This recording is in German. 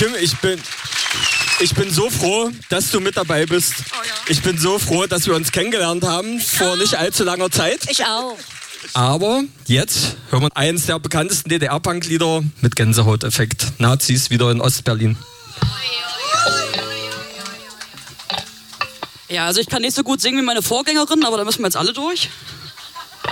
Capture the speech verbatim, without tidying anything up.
Kim, ich bin, ich bin so froh, dass du mit dabei bist. Oh, ja. Ich bin so froh, dass wir uns kennengelernt haben vor nicht allzu langer Zeit. Ich auch. Aber jetzt hören wir eins der bekanntesten D D R-Punk-Lieder mit Gänsehauteffekt. Nazis wieder in Ostberlin. Ja, also ich kann nicht so gut singen wie meine Vorgängerin, aber da müssen wir jetzt alle durch.